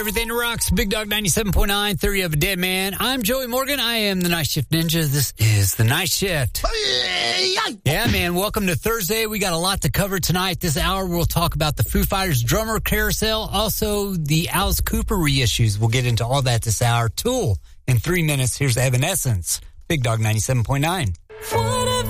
Everything that rocks, Big Dog 97.9, Theory of a Dead Man. I'm Joey Morgan. I am the Night Shift Ninja. This is the Night Shift. Yeah, man, welcome to Thursday. We got a lot to cover tonight. This hour, we'll talk about the Foo Fighters drummer carousel, also the Alice Cooper reissues. We'll get into all that this hour. Tool, in 3 minutes, here's Evanescence. Big Dog 97.9.